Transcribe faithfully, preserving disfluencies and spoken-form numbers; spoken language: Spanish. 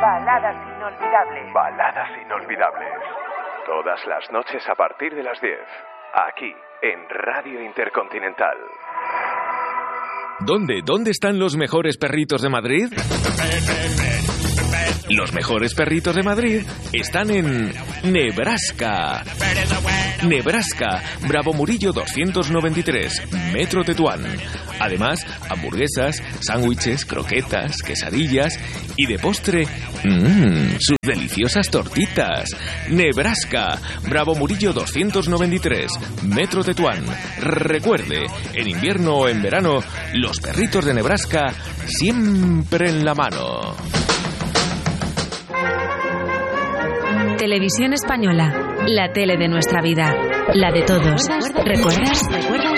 Baladas inolvidables. Baladas inolvidables. Todas las noches a partir de las diez. Aquí, en Radio Intercontinental. ¿Dónde? ¿Dónde están los mejores perritos de Madrid? Los mejores perritos de Madrid están en Nebraska. Nebraska, Bravo Murillo doscientos noventa y tres, Metro Tetuán. Además, hamburguesas, sándwiches, croquetas, quesadillas y de postre, mmm, sus deliciosas tortitas. Nebraska, Bravo Murillo doscientos noventa y tres, Metro Tetuán. Recuerde, en invierno o en verano, los perritos de Nebraska siempre en la mano. Televisión Española, la tele de nuestra vida, la de todos. ¿Recuerdas? ¿Recuerdas?